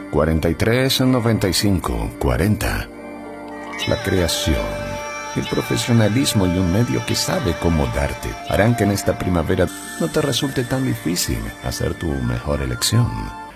439540. La creación, el profesionalismo y un medio que sabe cómo darte harán que en esta primavera no te resulte tan difícil hacer tu mejor elección.